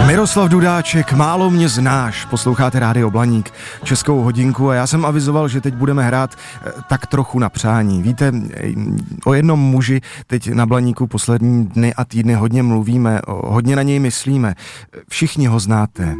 Miroslav Dudáček, Málo mě znáš, posloucháte Rádio Blaník, Českou hodinku, a já jsem avizoval, že teď budeme hrát tak trochu na přání. Víte, o jednom muži teď na Blaníku poslední dny a týdny hodně mluvíme, hodně na něj myslíme. Všichni ho znáte.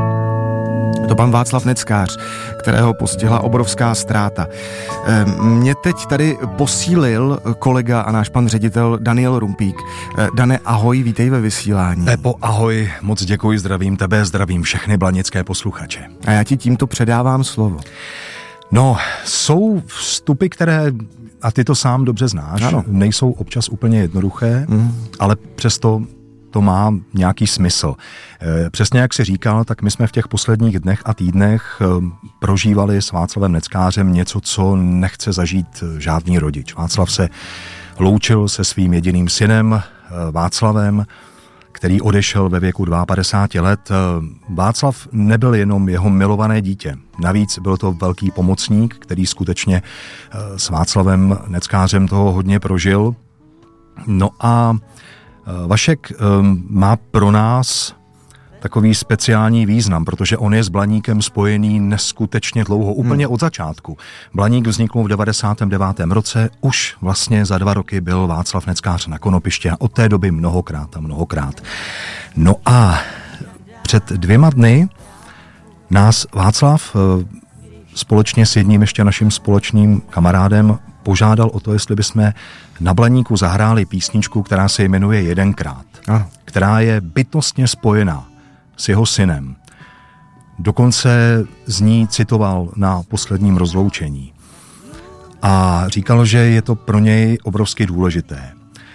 To pan Václav Neckář, kterého postihla obrovská ztráta. Mě teď tady posílil kolega a náš pan ředitel Daniel Rumpík. Dane, ahoj, vítej ve vysílání. Pepo, ahoj, moc děkuji, zdravím tebe, zdravím všechny blanické posluchače. A já ti tímto předávám slovo. No, jsou vstupy, které, a ty to sám dobře znáš, ano, nejsou občas úplně jednoduché, ale přesto to má nějaký smysl. Přesně jak jsi říkal, tak my jsme v těch posledních dnech a týdnech prožívali s Václavem Neckářem něco, co nechce zažít žádný rodič. Václav se loučil se svým jediným synem Václavem, který odešel ve věku 52 let. Václav nebyl jenom jeho milované dítě. Navíc byl to velký pomocník, který skutečně s Václavem Neckářem toho hodně prožil. No a Vašek má pro nás takový speciální význam, protože on je s Blaníkem spojený neskutečně dlouho, úplně od začátku. Blaník vznikl v 99. roce, už vlastně za 2 roky byl Václav Neckář na konopišti a od té doby mnohokrát. No a před 2 dny nás Václav společně s jedním ještě naším společným kamarádem požádal o to, jestli bychom na Blaníku zahráli písničku, která se jmenuje Jedenkrát, která je bytostně spojená s jeho synem. Dokonce z ní citoval na posledním rozloučení. A říkal, že je to pro něj obrovsky důležité.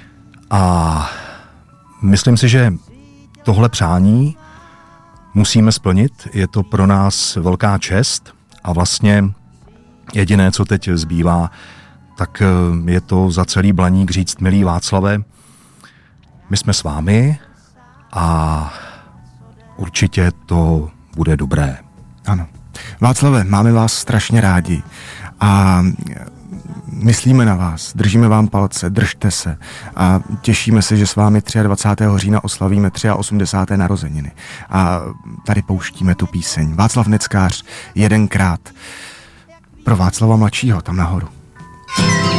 A myslím si, že tohle přání musíme splnit. Je to pro nás velká čest a vlastně jediné, co teď zbývá, tak je to za celý Blaník říct: milý Václave, my jsme s vámi a určitě to bude dobré. Ano. Václave, máme vás strašně rádi a myslíme na vás, držíme vám palce, držte se a těšíme se, že s vámi 23. října oslavíme 83. narozeniny. A tady pouštíme tu píseň. Václav Neckář, Jedenkrát. Pro Václava mladšího tam nahoru.